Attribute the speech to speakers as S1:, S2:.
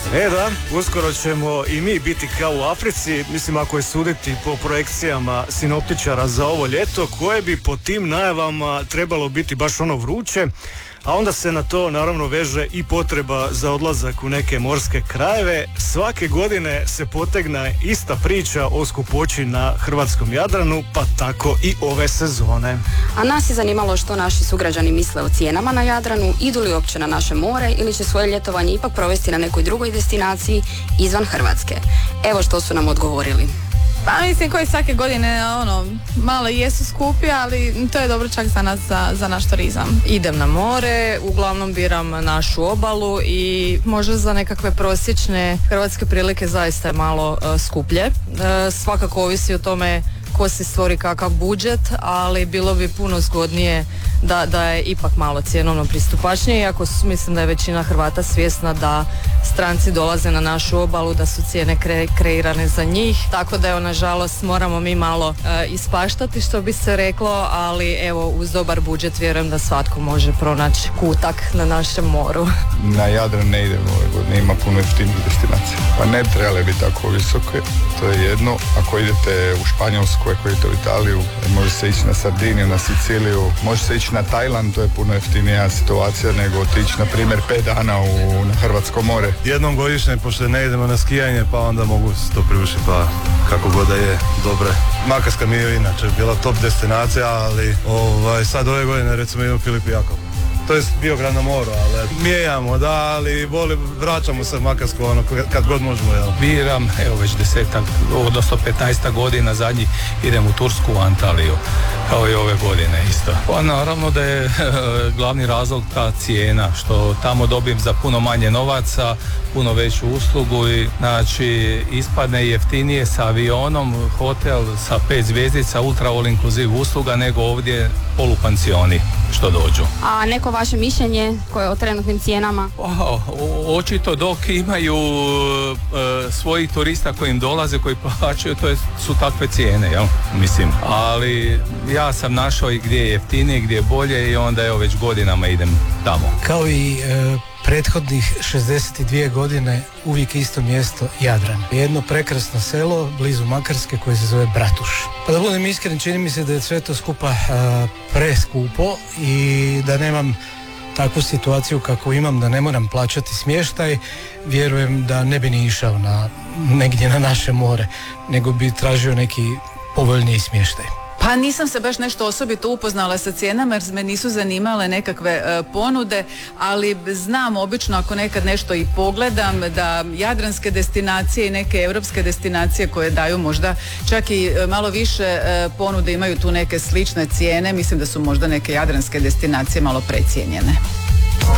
S1: Da, uskoro ćemo i mi biti kao u Africi, mislim ako je suditi po projekcijama sinoptičara za ovo ljeto, koje bi po tim najavama trebalo biti baš ono vruće, a onda se na to naravno veže i potreba za odlazak u neke morske krajeve. Svake godine se potegne ista priča o skupoći na hrvatskom Jadranu, pa tako i ove sezone.
S2: A nas je zanimalo što naši sugrađani misle o cijenama na Jadranu, idu li uopće na naše more ili će svoje ljetovanje ipak provesti na nekoj drugoj destinaciji izvan Hrvatske. Evo što su nam odgovorili.
S3: Pa mislim koji svake godine malo jesu skupi, ali to je dobro čak za nas, za naš turizam.
S4: Idem na more, uglavnom biram našu obalu i možda za nekakve prosječne hrvatske prilike zaista je malo skuplje. Svakako ovisi o tome ko se stvori kakav budžet, ali bilo bi puno zgodnije da je ipak malo cjenovno pristupačnije, iako mislim da je većina Hrvata svjesna da stranci dolaze na našu obalu, da su cijene kreirane za njih, tako da je nažalost moramo mi malo ispaštati što bi se reklo, ali evo uz dobar budžet vjerujem da svatko može pronaći kutak na našem moru.
S5: Na Jadran ne idemo ove godine, ima puno jeftinih destinacija. Pa ne bi trebale biti tako visoke, to je jedno. Ako idete u Španjolsku, ako idete u Italiju, može se ići na Sardiniju, na Siciliju, može se ići na Tajland, to je puno jeftinija situacija nego otići na primjer 5 dana na Hrvatsko more.
S6: Jednom godišnje, pošto ne idemo na skijanje, pa onda mogu se to priuštiti, pa kako god da je, dobre. Makarska mi je inače bila top destinacija, ali sad ove godine recimo idemo Filip i Jakov. To je Biograd na moru, ali mijenjamo, da, ali vraćamo se u Makarsku kad god možemo. Jel?
S7: Biram, evo već 15 godina zadnjih idem u Tursku, u Antaliju, kao i ove godine isto. Pa naravno da je glavni razlog ta cijena, što tamo dobijem za puno manje novaca, puno veću uslugu i znači ispadne jeftinije sa avionom, hotel sa 5 zvjezdica, ultra all inclusive usluga nego ovdje polupansioni što dođu.
S2: A neko vaše mišljenje koje o trenutnim cijenama?
S7: Očito dok imaju svojih turista koji im dolaze, koji plaćaju, to su takve cijene, jel? Mislim. Ali ja sam našao i gdje je jeftinije, gdje je bolje i onda evo već godinama idem tamo.
S8: Kao i prethodnih 62 godine uvijek isto mjesto Jadran. Jedno prekrasno selo blizu Makarske koje se zove Bratuš. Pa da budem iskren, čini mi se da je sve to skupa preskupo i da nemam takvu situaciju kako imam, da ne moram plaćati smještaj. Vjerujem da ne bi ni išao negdje na naše more, nego bi tražio neki povoljniji smještaj.
S9: Pa nisam se baš nešto osobito upoznala sa cijenama jer me nisu zanimale nekakve ponude, ali znam obično ako nekad nešto i pogledam da jadranske destinacije i neke europske destinacije koje daju možda čak i malo više ponude imaju tu neke slične cijene. Mislim da su možda neke jadranske destinacije malo precijenjene.